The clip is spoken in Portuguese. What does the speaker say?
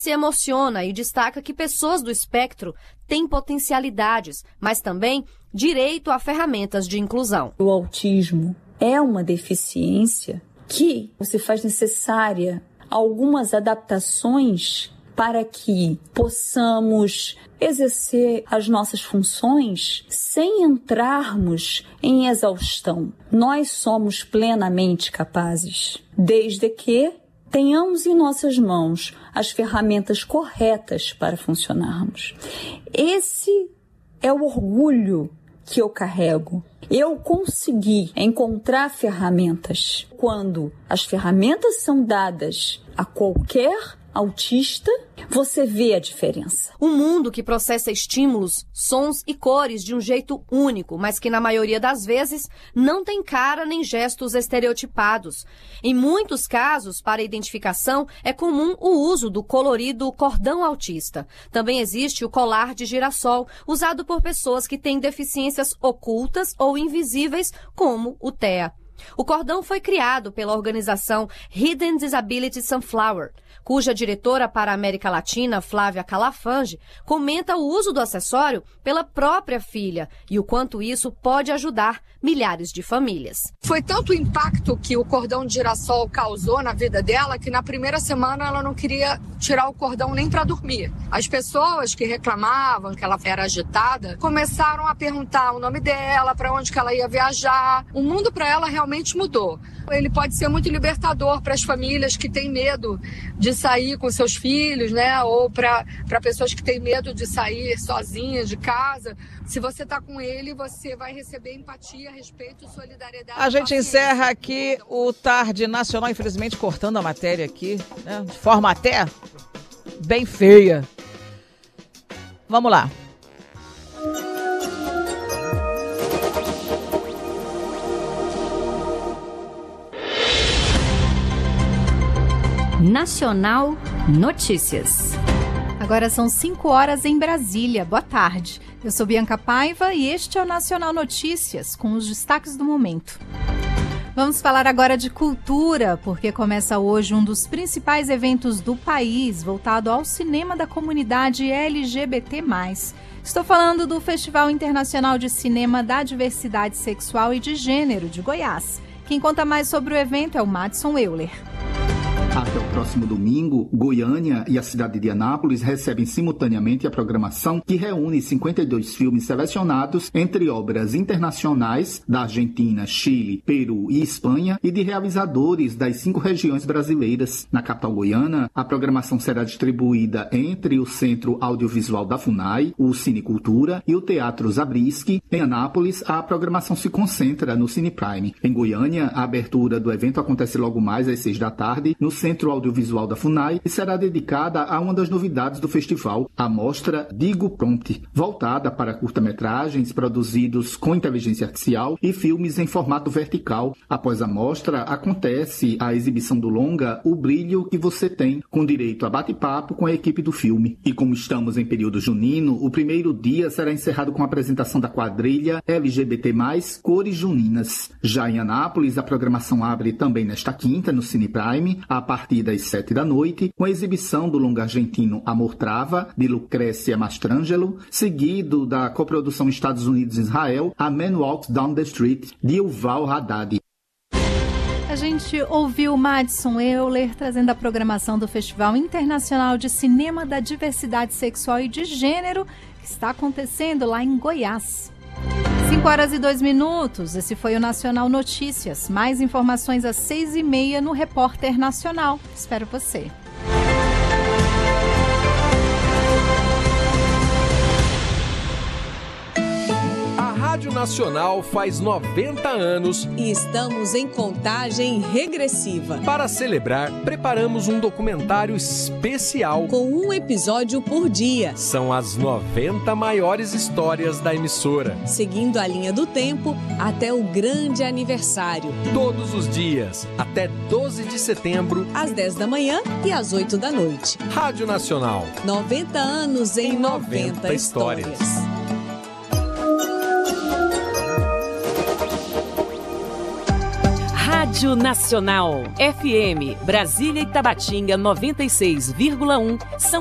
se emociona e destaca que pessoas do espectro têm potencialidades, mas também direito a ferramentas de inclusão. O autismo é uma deficiência que se faz necessária algumas adaptações para que possamos exercer as nossas funções sem entrarmos em exaustão. Nós somos plenamente capazes, desde que tenhamos em nossas mãos as ferramentas corretas para funcionarmos. Esse é o orgulho que eu carrego. Eu consegui encontrar ferramentas. Quando as ferramentas são dadas a qualquer autista, você vê a diferença. Um mundo que processa estímulos, sons e cores de um jeito único, mas que na maioria das vezes não tem cara nem gestos estereotipados. Em muitos casos, para identificação, é comum o uso do colorido cordão autista. Também existe o colar de girassol, usado por pessoas que têm deficiências ocultas ou invisíveis, como o TEA. O cordão foi criado pela organização Hidden Disability Sunflower, cuja diretora para a América Latina, Flávia Calafange, comenta o uso do acessório pela própria filha e o quanto isso pode ajudar milhares de famílias. Foi tanto o impacto que o cordão de girassol causou na vida dela que na primeira semana ela não queria tirar o cordão nem para dormir. As pessoas que reclamavam que ela era agitada começaram a perguntar o nome dela, para onde que ela ia viajar. O mundo para ela realmente mudou. Ele pode ser muito libertador para as famílias que têm medo de sair com seus filhos, né? Ou para pessoas que têm medo de sair sozinhas de casa. Se você está com ele, você vai receber empatia, respeito, solidariedade. A gente encerra aqui o Tarde Nacional, infelizmente cortando a matéria aqui, né? De forma até bem feia. Vamos lá. Nacional Notícias. Agora são 5 horas em Brasília. Boa tarde. Eu sou Bianca Paiva e este é o Nacional Notícias, com os destaques do momento. Vamos falar agora de cultura, porque começa hoje um dos principais eventos do país, voltado ao cinema da comunidade LGBT+. Estou falando do Festival Internacional de Cinema da Diversidade Sexual e de Gênero de Goiás. Quem conta mais sobre o evento é o Madison Euler. Até o próximo domingo, Goiânia e a cidade de Anápolis recebem simultaneamente a programação que reúne 52 filmes selecionados entre obras internacionais da Argentina, Chile, Peru e Espanha e de realizadores das 5 regiões brasileiras. Na capital goiana, a programação será distribuída entre o Centro Audiovisual da FUNAI, o Cine Cultura e o Teatro Zabriskie. Em Anápolis, a programação se concentra no Cine Prime. Em Goiânia, a abertura do evento acontece logo mais às 6 da tarde, no Centro Audiovisual da FUNAI e será dedicada a uma das novidades do festival, a mostra Digo Prompt, voltada para curta-metragens produzidos com inteligência artificial e filmes em formato vertical. Após a mostra, acontece a exibição do longa O Brilho que Você Tem, com direito a bate-papo com a equipe do filme. E como estamos em período junino, o primeiro dia será encerrado com a apresentação da quadrilha LGBT+, Cores Juninas. Já em Anápolis, a programação abre também nesta quinta, no Cine Prime, a partir das 7 da noite, com a exibição do longa argentino Amor Trava, de Lucrécia Mastrangelo, seguido da coprodução Estados Unidos-Israel, A Man Walks Down the Street, de Yuval Haddad. A gente ouviu Madison Euler trazendo a programação do Festival Internacional de Cinema da Diversidade Sexual e de Gênero, que está acontecendo lá em Goiás. 5 horas e 2 minutos, esse foi o Nacional Notícias. Mais informações às 6h30 no Repórter Nacional. Espero você. A Rádio Nacional faz 90 anos e estamos em contagem regressiva. Para celebrar, preparamos um documentário especial com um episódio por dia. São as 90 maiores histórias da emissora, seguindo a linha do tempo até o grande aniversário. Todos os dias, até 12 de setembro, às 10 da manhã e às 8 da noite. Rádio Nacional. 90 anos em 90 histórias. Rádio Nacional, FM, Brasília e Tabatinga 96,1, São